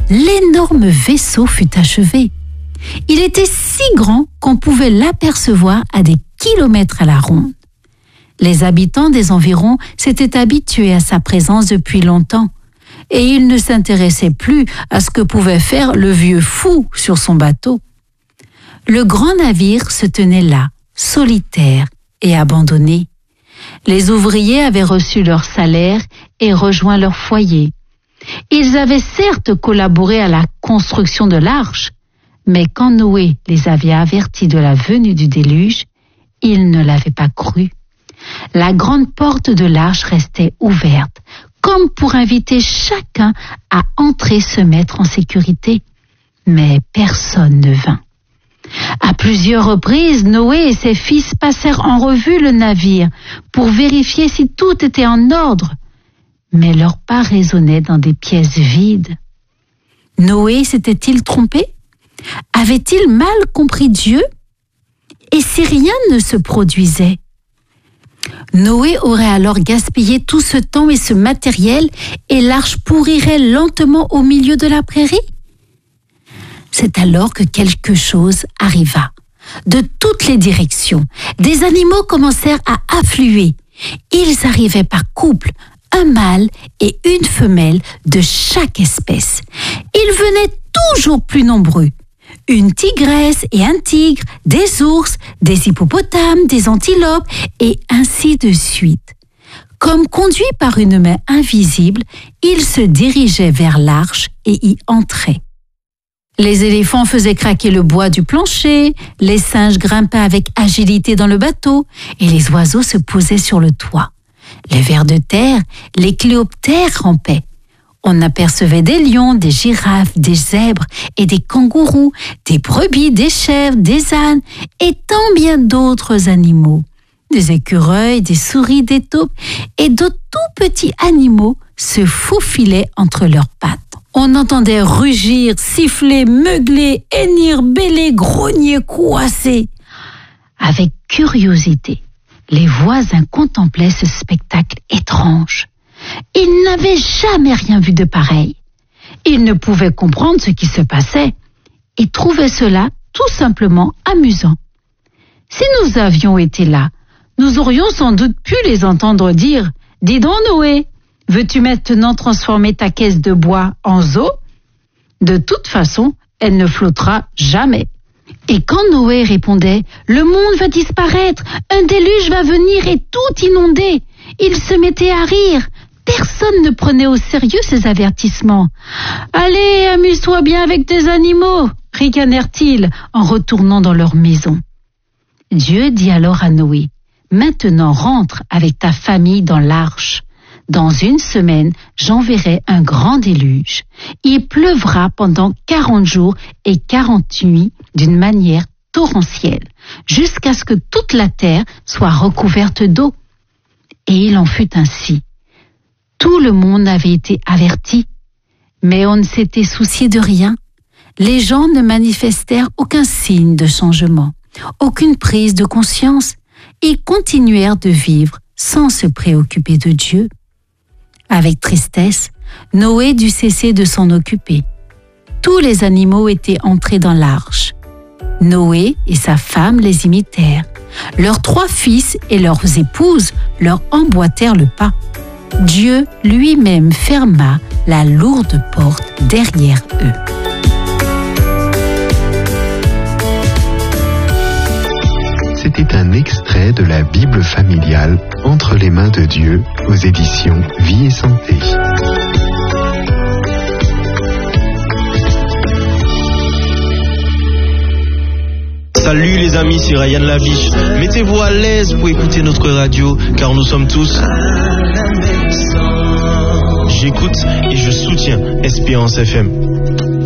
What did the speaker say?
l'énorme vaisseau fut achevé. Il était si grand qu'on pouvait l'apercevoir à des kilomètres à la ronde. Les habitants des environs s'étaient habitués à sa présence depuis longtemps et ils ne s'intéressaient plus à ce que pouvait faire le vieux fou sur son bateau. Le grand navire se tenait là, solitaire et abandonné. Les ouvriers avaient reçu leur salaire et rejoint leur foyer. Ils avaient certes collaboré à la construction de l'arche, mais quand Noé les avait avertis de la venue du déluge, ils ne l'avaient pas cru. La grande porte de l'arche restait ouverte, comme pour inviter chacun à entrer se mettre en sécurité. Mais personne ne vint. À plusieurs reprises, Noé et ses fils passèrent en revue le navire pour vérifier si tout était en ordre, mais leurs pas résonnaient dans des pièces vides. Noé s'était-il trompé? Avait-il mal compris Dieu? Et si rien ne se produisait? Noé aurait alors gaspillé tout ce temps et ce matériel et l'arche pourrirait lentement au milieu de la prairie? C'est alors que quelque chose arriva. De toutes les directions, des animaux commencèrent à affluer. Ils arrivaient par couple, un mâle et une femelle de chaque espèce. Ils venaient toujours plus nombreux. Une tigresse et un tigre, des ours, des hippopotames, des antilopes, et ainsi de suite. Comme conduits par une main invisible, ils se dirigeaient vers l'arche et y entraient. Les éléphants faisaient craquer le bois du plancher, les singes grimpaient avec agilité dans le bateau, et les oiseaux se posaient sur le toit. Les vers de terre, les cléoptères rampaient. On apercevait des lions, des girafes, des zèbres et des kangourous, des brebis, des chèvres, des ânes et tant bien d'autres animaux. Des écureuils, des souris, des taupes et de tout petits animaux se faufilaient entre leurs pattes. On entendait rugir, siffler, meugler, hennir, bêler, grogner, coasser. Avec curiosité, les voisins contemplaient ce spectacle étrange. Ils n'avaient jamais rien vu de pareil. Ils ne pouvaient comprendre ce qui se passait et trouvaient cela tout simplement amusant. Si nous avions été là, nous aurions sans doute pu les entendre dire « Dis donc Noé, veux-tu maintenant transformer ta caisse de bois en zoo? De toute façon, elle ne flottera jamais. » Et quand Noé répondait « Le monde va disparaître, un déluge va venir et tout inonder », ils se mettaient à rire. Personne ne prenait au sérieux ces avertissements. « Allez, amuse-toi bien avec tes animaux !» ricanèrent-ils en retournant dans leur maison. Dieu dit alors à Noé, « Maintenant rentre avec ta famille dans l'arche. Dans 1 semaine, j'enverrai un grand déluge. Il pleuvra pendant 40 jours et 40 nuits d'une manière torrentielle, jusqu'à ce que toute la terre soit recouverte d'eau. » Et il en fut ainsi. Tout le monde avait été averti, mais on ne s'était soucié de rien. Les gens ne manifestèrent aucun signe de changement, aucune prise de conscience. Ils continuèrent de vivre sans se préoccuper de Dieu. Avec tristesse, Noé dut cesser de s'en occuper. Tous les animaux étaient entrés dans l'arche. Noé et sa femme les imitèrent. Leurs 3 fils et leurs épouses leur emboîtèrent le pas. Dieu lui-même ferma la lourde porte derrière eux. C'était un extrait de la Bible familiale Entre les mains de Dieu aux éditions Vie et Santé. Salut les amis, c'est Ryan Laviche. Mettez-vous à l'aise pour écouter notre radio, car nous sommes tous... J'écoute et je soutiens Espérance FM.